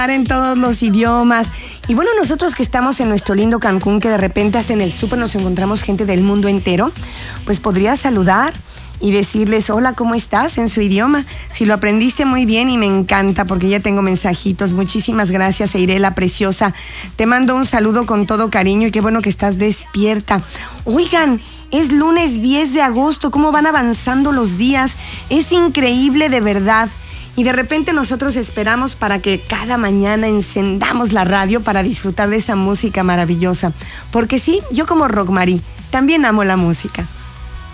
en todos los idiomas. Y bueno, nosotros que estamos en nuestro lindo Cancún, que de repente hasta en el súper nos encontramos gente del mundo entero, pues podrías saludar y decirles hola, ¿cómo estás? En su idioma. Si lo aprendiste muy bien y me encanta porque ya tengo mensajitos. Muchísimas gracias, Eirela, preciosa. Te mando un saludo con todo cariño y qué bueno que estás despierta. Oigan, es lunes 10 de agosto, ¿cómo van avanzando los días? Es increíble de verdad. Y de repente nosotros esperamos para que cada mañana encendamos la radio para disfrutar de esa música maravillosa. Porque sí, yo como Rockmarie también amo la música.